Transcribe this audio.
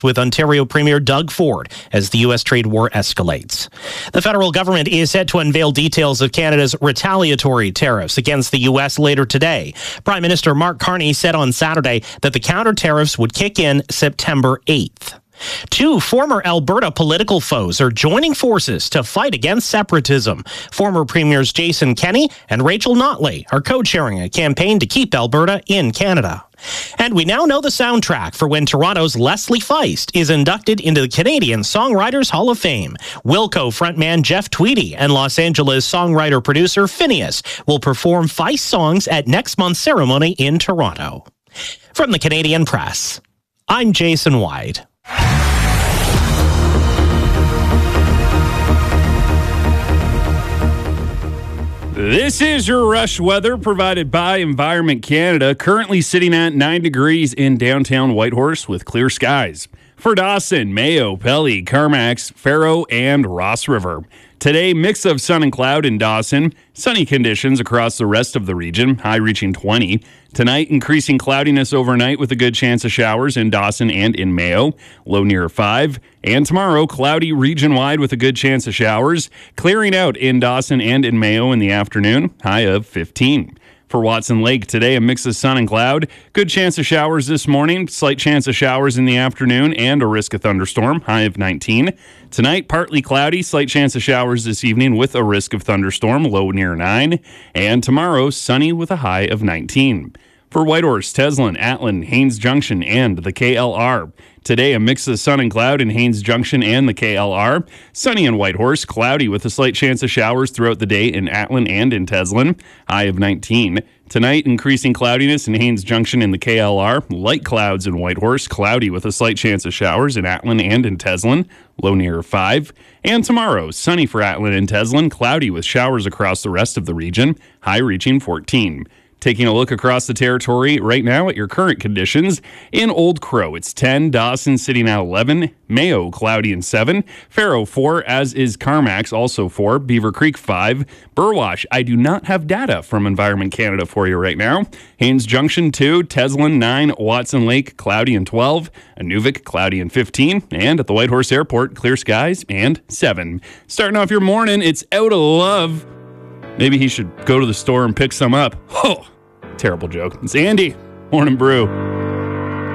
with Ontario Premier Doug Ford as the U.S. trade war escalates. The federal government is set to unveil details of Canada's retaliatory tariffs against the U.S. later today. Prime Minister Mark Carney said on Saturday that the counter tariffs would kick in September 8th. Two former Alberta political foes are joining forces to fight against separatism. Former Premiers Jason Kenney and Rachel Notley are co-chairing a campaign to keep Alberta in Canada. And we now know the soundtrack for when Toronto's Leslie Feist is inducted into the Canadian Songwriters Hall of Fame. Wilco frontman Jeff Tweedy and Los Angeles songwriter-producer Phineas will perform Feist songs at next month's ceremony in Toronto. From the Canadian Press, I'm Jason White. This is your rush weather provided by Environment Canada, currently sitting at 9 degrees in downtown Whitehorse with clear skies. For Dawson, Mayo, Pelly, Carmacks, Faro, and Ross River. Today, mix of sun and cloud in Dawson. Sunny conditions across the rest of the region, high reaching 20. Tonight, increasing cloudiness overnight with a good chance of showers in Dawson and in Mayo, low near 5. And tomorrow, cloudy region-wide with a good chance of showers, clearing out in Dawson and in Mayo in the afternoon, high of 15. For Watson Lake today, a mix of sun and cloud. Good chance of showers this morning, slight chance of showers in the afternoon, and a risk of thunderstorm, high of 19. Tonight, partly cloudy, slight chance of showers this evening with a risk of thunderstorm, low near 9. And tomorrow, sunny with a high of 19. For Whitehorse, Teslin, Atlin, Haines Junction, and the KLR. Today, a mix of sun and cloud in Haines Junction and the KLR. Sunny in Whitehorse, cloudy with a slight chance of showers throughout the day in Atlin and in Teslin, high of 19. Tonight, increasing cloudiness in Haines Junction and the KLR. Light clouds in Whitehorse, cloudy with a slight chance of showers in Atlin and in Teslin, low near 5. And tomorrow, sunny for Atlin and Teslin, cloudy with showers across the rest of the region, high reaching 14. Taking a look across the territory right now at your current conditions. In Old Crow, it's 10. Dawson sitting at 11. Mayo, cloudy and 7. Faro, 4, as is Carmacks, also 4. Beaver Creek, 5. Burwash, I do not have data from Environment Canada for you right now. Haines Junction, 2. Teslin, 9. Watson Lake, cloudy and 12. Inuvik, cloudy and 15. And at the Whitehorse Airport, clear skies and 7. Starting off your morning, it's Out of Love. Maybe he should go to the store and pick some up. Oh, terrible joke. It's Andy, Morning Brew.